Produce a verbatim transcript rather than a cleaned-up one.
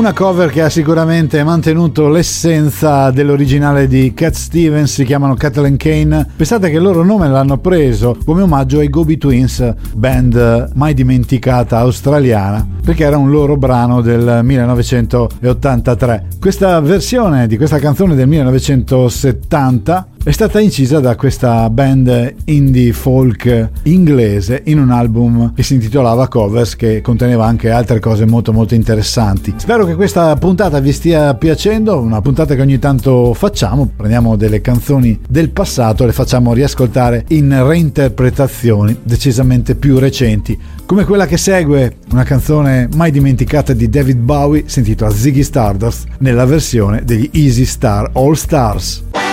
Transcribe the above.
Una cover che ha sicuramente mantenuto l'essenza dell'originale di Cat Stevens, si chiamano Kathleen Kane. Pensate che il loro nome l'hanno preso come omaggio ai Gobi Twins, band mai dimenticata australiana, perché era un loro brano del millenovecentottantatré. Questa versione di questa canzone del millenovecentosettanta è stata incisa da questa band indie folk inglese in un album che si intitolava Covers, che conteneva anche altre cose molto molto interessanti. Spero che questa puntata vi stia piacendo, una puntata che ogni tanto facciamo, prendiamo delle canzoni del passato e le facciamo riascoltare in reinterpretazioni decisamente più recenti, come quella che segue, una canzone mai dimenticata di David Bowie, si intitola Ziggy Stardust nella versione degli Easy Star All Stars.